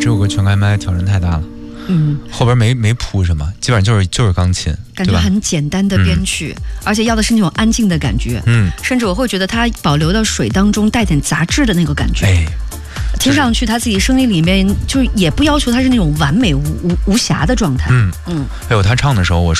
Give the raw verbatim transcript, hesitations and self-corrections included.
这首歌全开麦挑战太大了。 嗯， 后边没没铺什么，基本上就是就是钢琴， 感觉很简单的编曲、嗯，而且要的是那种安静的感觉。嗯，甚至我会觉得它保留了水当中带点杂质的那个感觉。哎，听上去他自己声音里面就也不要求他是那种完美无无无瑕的状态。嗯嗯， 还有他唱的时候，我